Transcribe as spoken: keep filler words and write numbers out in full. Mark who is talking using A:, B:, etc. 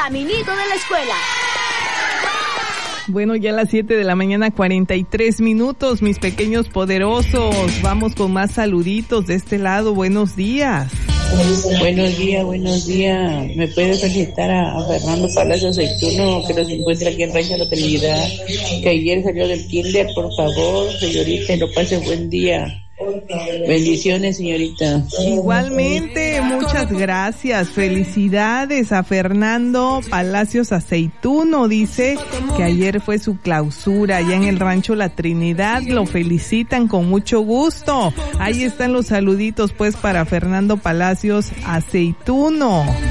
A: caminito de la escuela.
B: Bueno, ya a las siete de la mañana, cuarenta y tres minutos, mis pequeños poderosos. Vamos con más saluditos de este lado. Buenos días.
C: Buenos días, buenos días. ¿Me puede felicitar a, a Fernando Palacios Aceituno, que nos encuentra aquí en Rancho La Trinidad, que ayer salió del kinder? Por favor, señorita, lo pase buen día. Bendiciones, señorita.
B: Igualmente, muchas gracias. Felicidades a Fernando Palacios Aceituno. Dice que ayer fue su clausura allá en el Rancho La Trinidad. Lo felicitan con mucho gusto. Ahí están los saluditos pues para Fernando Palacios Aceituno.